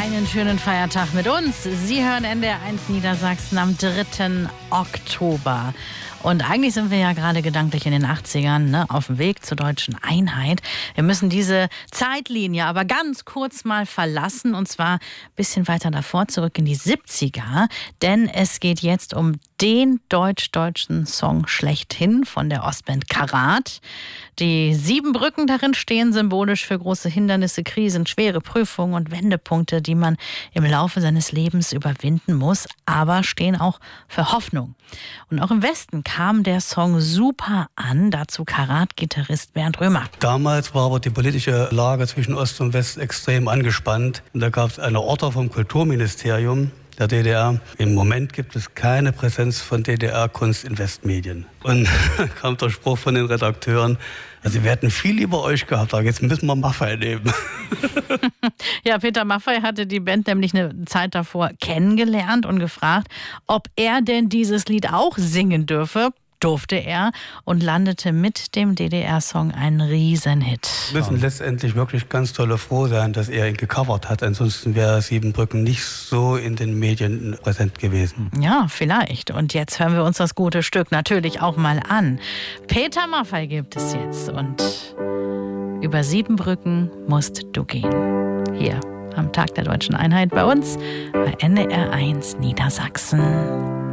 einen schönen Feiertag mit uns. Sie hören NDR 1 Niedersachsen am 3. Oktober. Und eigentlich sind wir ja gerade gedanklich in den 80ern, auf dem Weg zur deutschen Einheit. Wir müssen diese Zeitlinie aber ganz kurz mal verlassen, und zwar ein bisschen weiter davor, zurück in die 70er. Denn es geht jetzt um den deutsch-deutschen Song schlechthin von der Ostband Karat. Die 7 Brücken darin stehen symbolisch für große Hindernisse, Krisen, schwere Prüfungen und Wendepunkte, die man im Laufe seines Lebens überwinden muss, aber stehen auch für Hoffnung. Und auch im Westen kam der Song super an, dazu Karat-Gitarrist Bernd Römer. Damals war aber die politische Lage zwischen Ost und West extrem angespannt. Und da gab es eine Order vom Kulturministerium der DDR. Im Moment gibt es keine Präsenz von DDR-Kunst in Westmedien. Und dann kam der Spruch von den Redakteuren, also wir hätten viel über euch gehabt, aber jetzt müssen wir Maffay nehmen. Ja, Peter Maffay hatte die Band nämlich eine Zeit davor kennengelernt und gefragt, ob er denn dieses Lied auch singen dürfe. Durfte er und landete mit dem DDR-Song einen Riesenhit. Wir müssen letztendlich wirklich ganz toll froh sein, dass er ihn gecovert hat. Ansonsten wäre 7 Brücken nicht so in den Medien präsent gewesen. Ja, vielleicht. Und jetzt hören wir uns das gute Stück natürlich auch mal an. Peter Maffay gibt es jetzt. Und über 7 Brücken musst du gehen. Hier am Tag der Deutschen Einheit bei uns bei NDR 1 Niedersachsen.